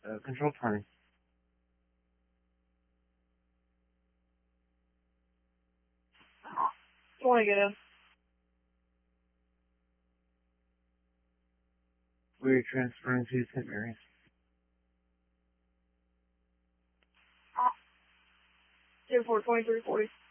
Control 20. Want to get in? We're transferring to St. Mary's. Zero 4 2340.